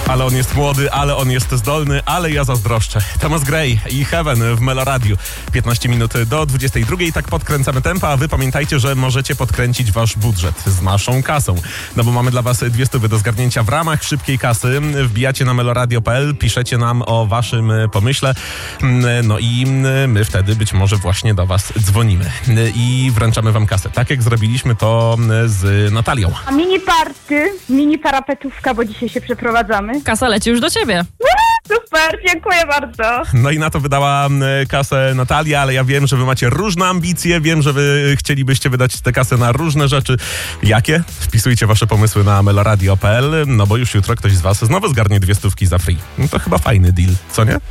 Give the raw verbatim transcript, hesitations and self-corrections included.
Ale on jest młody, ale on jest zdolny, ale ja zazdroszczę. Thomas Gray i Heaven w Meloradiu. piętnaście minut do dwudziestej drugiej. Tak podkręcamy tempa, a wy pamiętajcie, że możecie podkręcić wasz budżet z naszą kasą. No bo mamy dla was dwie stówy do zgarnięcia w ramach szybkiej kasy. Wbijacie na meloradio kropka p l, piszecie nam o waszym pomyśle. No i my wtedy być może właśnie do was dzwonimy. I wręczamy wam kasę. Tak jak zrobiliśmy to z Natalią. A mini party, mini parapetówka, bo dzisiaj się przeprowadzamy. Kasa leci już do ciebie. Super, dziękuję bardzo. No i na to wydała kasę Natalia, ale ja wiem, że wy macie różne ambicje, wiem, że wy chcielibyście wydać tę kasę na różne rzeczy. Jakie? Wpisujcie wasze pomysły na meloradio kropka p l, no bo już jutro ktoś z was znowu zgarnie dwie stówki za free. No to chyba fajny deal, co nie?